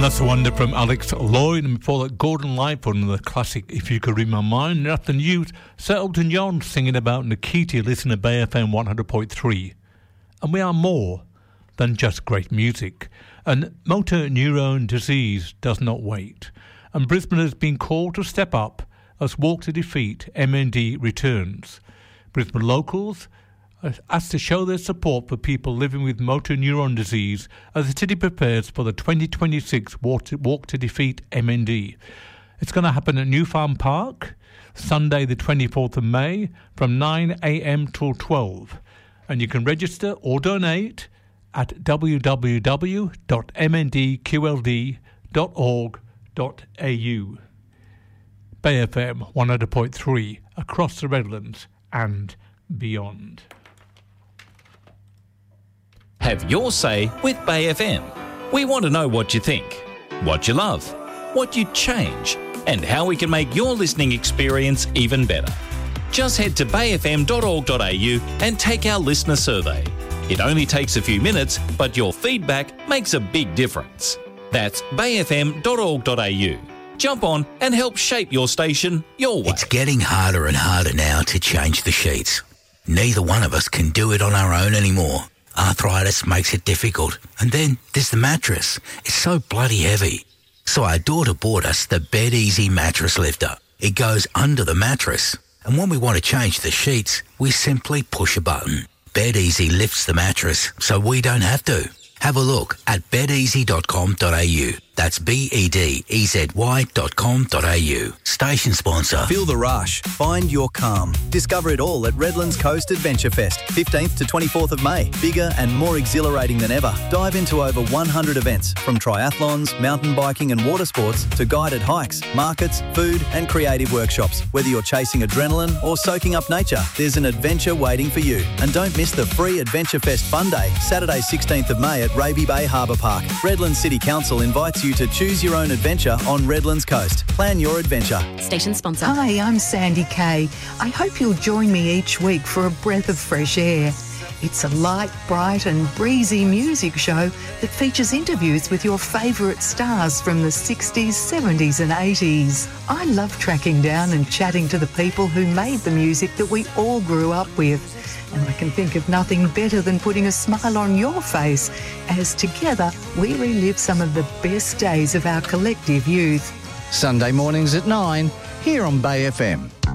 That's a wonder from Alex Lloyd, and before that, Gordon Lightfoot and the classic If You Could Read My Mind. And after news, Sir Elton John singing about Nikita, listen to Bay FM 100.3. And we are more than just great music. And motor neurone disease does not wait. And Brisbane has been called to step up as Walk to Defeat MND returns. Brisbane locals asked to show their support for people living with motor neuron disease as the city prepares for the 2026 Walk to Defeat MND. It's going to happen at New Farm Park, Sunday the 24th of May, from 9 a.m. till 12. And you can register or donate at www.mndqld.org.au. Bay FM 100.3 across the Redlands and beyond. Have your say with Bay FM. We want to know what you think, what you love, what you'd change, and how we can make your listening experience even better. Just head to bayfm.org.au and take our listener survey. It only takes a few minutes, but your feedback makes a big difference. That's bayfm.org.au. Jump on and help shape your station your way. It's getting harder and harder now to change the sheets. Neither one of us can do it on our own anymore. Arthritis makes it difficult. And then there's the mattress. It's so bloody heavy. So our daughter bought us the Bed Easy mattress lifter. It goes under the mattress. And when we want to change the sheets, we simply push a button. Bed Easy lifts the mattress so we don't have to. Have a look at bedeasy.com.au. That's bedeasy.com.au. Station sponsor. Feel the rush. Find your calm. Discover it all at Redlands Coast Adventure Fest, 15th to 24th of May. Bigger and more exhilarating than ever. Dive into over 100 events, from triathlons, mountain biking and water sports to guided hikes, markets, food and creative workshops. Whether you're chasing adrenaline or soaking up nature, there's an adventure waiting for you. And don't miss the free Adventure Fest Fun Day, Saturday 16th of May at Raby Bay Harbour Park. Redlands City Council invites you to choose your own adventure on Redlands Coast. Plan your adventure. Station sponsor. Hi, I'm Sandy Kay. I hope you'll join me each week for a breath of fresh air. It's a light, bright and breezy music show that features interviews with your favourite stars from the 60s, 70s and 80s. I love tracking down and chatting to the people who made the music that we all grew up with. And I can think of nothing better than putting a smile on your face as together we relive some of the best days of our collective youth. Sunday mornings at 9 here on Bay FM.